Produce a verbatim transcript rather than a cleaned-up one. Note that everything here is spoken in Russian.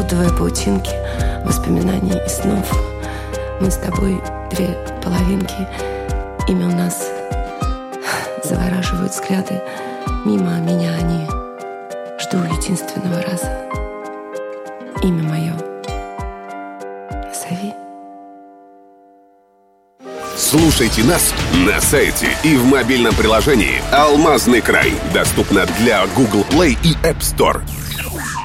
распутывая паутинки воспоминаний и снов. Мы с тобой две половинки. Имя у нас завораживают взгляды. Мимо меня они. Жду единственного раза. Имя мое назови. Слушайте нас на сайте и в мобильном приложении «Алмазный край». Доступно для Google Play и App Store.